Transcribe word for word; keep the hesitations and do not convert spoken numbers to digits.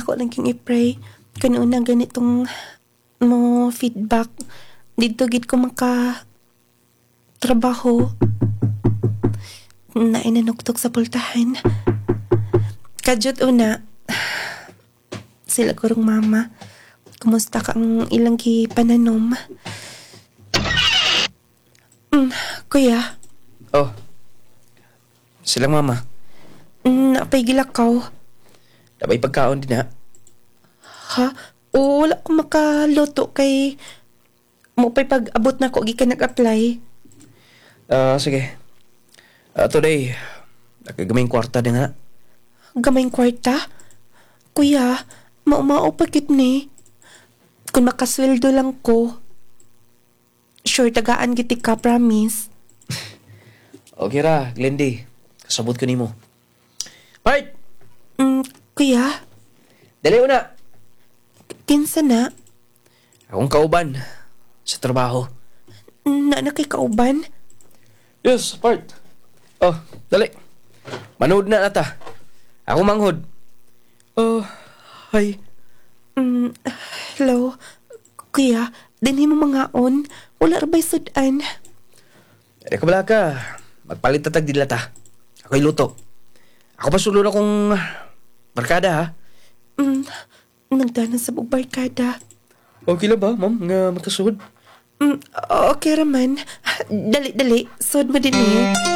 nako lang king i-pray. Kanuna ganitong mo feedback. Dito gid ko maka trabaho. Na inanuktok sa pultahan. Kadyot una, sila kurong mama. Kumusta ka ang ilang pananom? Mm, kuya, Oh, silang mama. mm, napay gilakaw. Dabay pagkaon din ha. Ha? O, wala ko makaluto kay mo pa'y pag-abot na ko gikan nag-apply. Ah, sige. Ah, today, nakagamay kwarta din ha. Gamayng kwarta? Kuya, maumao pa kit ni. Kung makasweldo lang ko, sure tagaan giti ka, promise. Okay ra, Glendy. Kasabot ko nimo. Right! Mm, kuya, Dali una! kinsa na? Akong kauban sa trabaho. Na na kay kauban? Yes, part. Oh, dali. Manood na nata. Ako manghod. Oh, hi. Mm, hello? Kuya, dinhi mo mangaon. Wala ra ba'y sudan? Ere ka bala ka. Magpalit tatag dilata. Ako'y luto. Ako pa sulod akong barkada ha. Mm, nagdanan sa bugbarkada. Okay lang ba, ma'am, nga magkasuhod? Mm, okay raman. Dali, dali. Sod mo din eh.